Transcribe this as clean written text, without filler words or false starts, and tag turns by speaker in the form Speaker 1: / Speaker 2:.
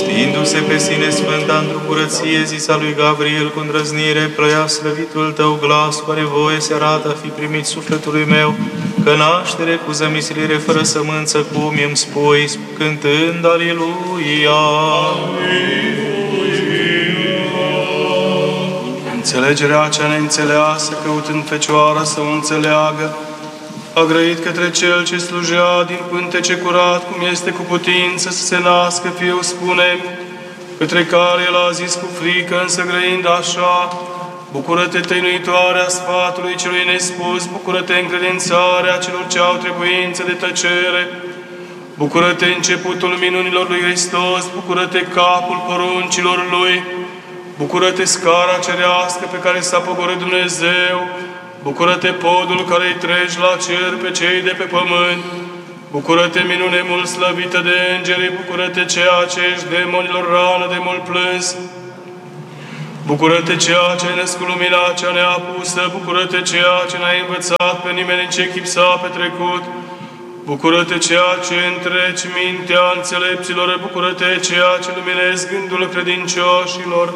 Speaker 1: Știindu-se pe sine sfânta într-o curăție, zisa lui Gabriel cu îndrăznire, ploia slăvitul tău glas, oare voie se arată a fi primit sufletului meu, că naștere cu zămislire fără sămânță, cum îmi spui, cântând Aliluia.
Speaker 2: Înțelegerea cea neînțeleasă, căutând Fecioara să o înțeleagă, a grăit către Cel ce slujea din pântece curat, cum este cu putință să se nască Fiul, spune, către care El a zis cu frică, însă grăind așa, bucură-te, tăinuitoarea sfatului celui nespus, bucură-te încredințarea celor ce au trebuință de tăcere, bucură-te începutul minunilor lui Hristos, bucură-te capul poruncilor Lui, bucură-te scara cerească pe care s-a pogorât Dumnezeu, bucură-te podul care îi treci la cer pe cei de pe pământ, bucură-te minune mult slăvită de îngeri, bucură-te ceea ce ești demonilor rană de mult plâns, bucură-te ceea ce ai născut lumina cea neapusă, bucură-te ceea ce n-ai învățat pe nimeni în ce chip s-a petrecut, bucură-te ceea ce întreci mintea înțelepților, bucură-te ceea ce luminezi gândul credincioșilor,